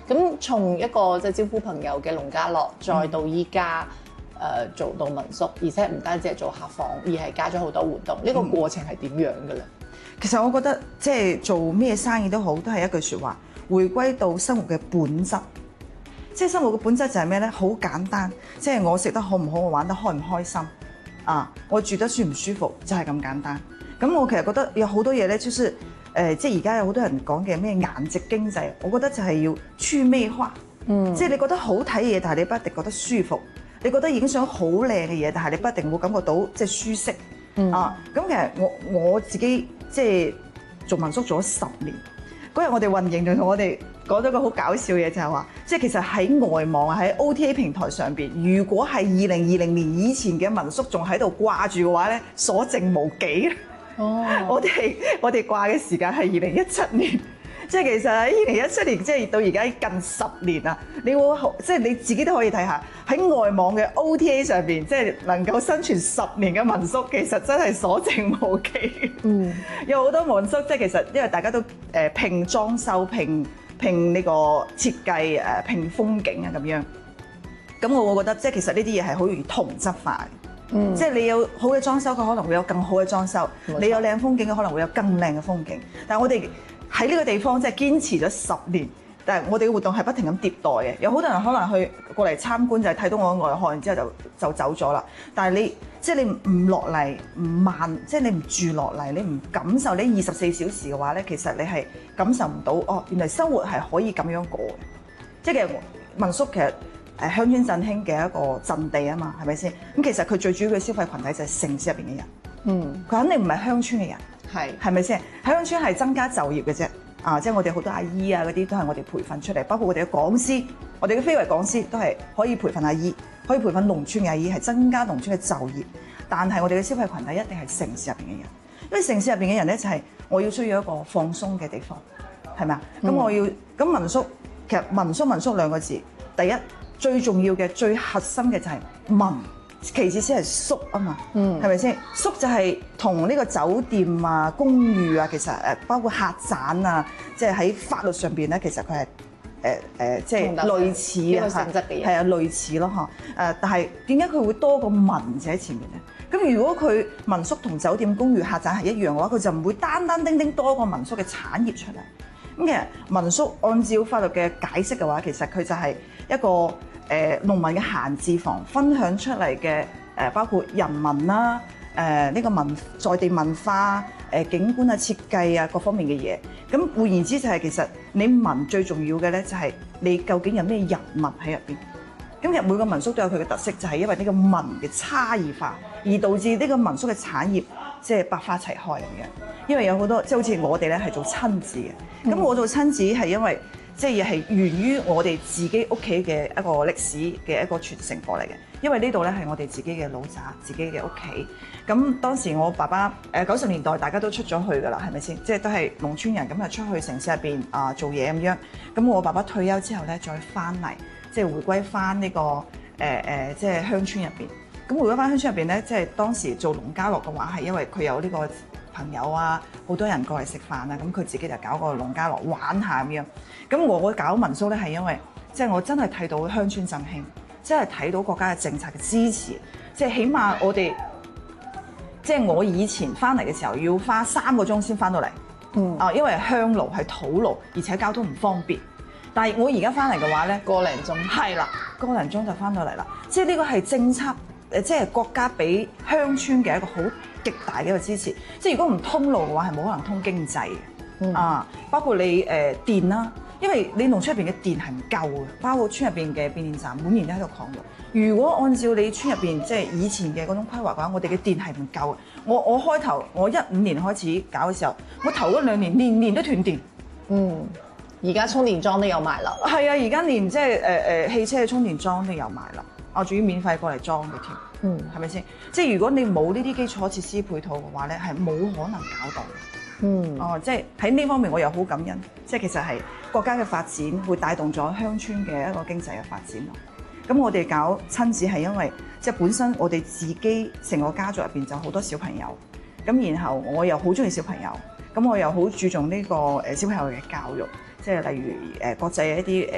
咁從一個即係招呼朋友嘅農家樂，再到依家做到民宿，而且唔單止係做客房，而係加咗好多活動。呢個過程係點樣嘅咧？ 其實我覺得即係做咩生意都好，都係一句説話，回歸到生活嘅本質。即係生活嘅本質就係咩咧？好簡單，即係我食得好唔好，我玩得開唔開心啊，我住得舒唔舒服，就係咁簡單。咁我其實覺得有好多嘢咧，就是即係而家有好多人講嘅咩顏值經濟，我覺得就係要趣味化。即係你覺得好睇嘅嘢，但係你不一定覺得舒服；你覺得影相好靚嘅嘢，但係你不一定會感覺到即係舒適。啊，咁其實我自己即係做民宿做咗10年。嗰日我哋運營就同我哋講咗個好搞笑嘅嘢，就係話，即係其實喺外網啊，喺 OTA 平台上邊，如果係2020年以前嘅民宿仲喺度掛住嘅話咧，所剩無幾。我哋掛嘅時間係2017年，即係其實喺2017年，即係到而家近10年啦。你會即係你自己都可以睇下喺外網嘅 OTA 上邊，即係能夠生存10年嘅民宿，其實真係所剩無幾。有好多民宿，即係其實因為大家都拼裝修、拼呢個設計、拼風景啊咁樣。咁我會覺得即係其實呢啲嘢係好容易同質化嘅。即係你有好嘅裝修，佢可能會有更好嘅裝修；你有靚風景，佢可能會有更靚嘅風景。但係我哋喺呢個地方即係堅持咗10年，但係我哋嘅活動係不停咁迭代嘅。有好多人可能去過嚟參觀，就係睇到我嘅外殼，然之後就走咗啦。但係你即係你唔落嚟，唔慢，即係你唔住落嚟，你唔感受呢24小時嘅話咧，其實你係感受唔到哦，原來生活係可以咁樣過嘅。即係其實民宿其實鄉村振興嘅一個陣地啊嘛，係咪先？咁其實佢最主要嘅消費群體就係城市入邊嘅人。佢肯定唔係鄉村嘅人，係咪先？喺鄉村係增加就業嘅啫。即係我哋好多阿姨啊嗰啲都係我哋培訓出嚟，包括我哋嘅講師，我哋嘅非遺講師都係可以培訓阿姨，可以培訓農村嘅阿姨，係增加農村嘅就業。但係我哋嘅消費群體一定係城市入邊嘅人，因為城市入邊嘅人咧就係我要需要一個放鬆嘅地方，係咪啊？咁民宿其實民宿兩個字，第一最重要嘅最核心嘅就係民，其次先係宿啊嘛，係咪先？宿就係同呢個酒店啊、公寓啊，其實包括客棧啊，即係喺法律上邊咧，其實佢係即係類似啊， 性質嘅嘢， 係啊，類似咯嚇。但係點解佢會多個民字喺前面咧？咁如果佢民宿同酒店、公寓、客棧係一樣嘅話，佢就唔會單單丁丁多個民宿嘅產業出嚟。咁其實民宿按照法律嘅解釋嘅話，其實佢就係一個農民嘅閒置房，分享出嚟嘅包括人民啦、呢個在地文化、景觀啊、設計啊各方面嘅嘢。咁換言之就係其實你民最重要嘅咧，就係你究竟有咩人物喺入邊。咁其實每個民宿都有佢嘅特色，就係因為呢個民嘅差異化，而導致呢個民宿嘅產業即係百花齊開咁樣。因為有好多即係好似我哋咧係做親子嘅，咁我做親子係因為即係係源於我哋自己屋企嘅一個歷史嘅一個傳承過嚟嘅。因為呢度咧係我哋自己嘅老宅、自己嘅屋企。咁當時我爸爸90年代大家都出咗去㗎啦，係咪先？即係都係農村人咁啊，出去城市入邊做嘢咁樣。咁我爸爸退休之後咧，再翻嚟即係回歸翻呢個即係鄉村入邊。咁回歸翻鄉村入邊咧，即係當時做農家樂嘅話，係因為佢有呢個朋友啊，好多人過嚟食飯啊，咁佢自己就搞個農家樂玩下咁樣。咁我搞民宿咧，係因為即係我真係睇到鄉村振興，即係睇到國家嘅政策嘅支持，即係起碼我哋即係我以前翻嚟嘅時候要花3個鐘先翻到嚟，因為係鄉路係土路，而且交通唔方便。但係我而家翻嚟嘅話咧， 個零鐘係啦，個零鐘就翻到嚟啦。即係呢個係政策，即係國家俾鄉村嘅一個好極大嘅一個支持。即係如果唔通路嘅話，係冇可能通經濟嘅。包括你電啦，因為你農村入邊嘅電係唔夠嘅，包括村入邊嘅變電站每年都喺度擴用。如果按照你村入邊即係以前嘅嗰種規劃嘅話，我哋嘅電係唔夠嘅。我開頭我15年開始搞嘅時候，我頭嗰2年年年都斷電。 而家充電樁都有賣啦。 係啊，而家連即係汽車嘅充電樁都有賣啦，仲要免費過嚟裝嘅添。係咪先？即係如果你冇呢啲基礎設施配套嘅話咧，係冇可能搞到。即係喺呢方面我又好感恩，即係其實係國家嘅發展會帶動咗鄉村嘅一個經濟嘅發展咯。咁我哋搞親子係因為即係本身我哋自己成個家族入邊就好多小朋友，咁然後我又好中意小朋友，咁我又好注重呢個小朋友嘅教育。即係例如國際一啲